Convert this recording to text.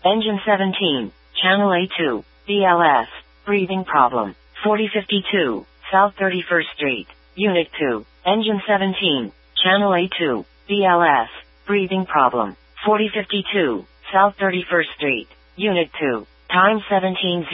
Engine 17, Channel A2, BLS, breathing problem. 4052, South 31st Street, Unit 2. Engine 17, Channel A2, BLS, breathing problem. 4052, South 31st Street, Unit 2. Time 17:00.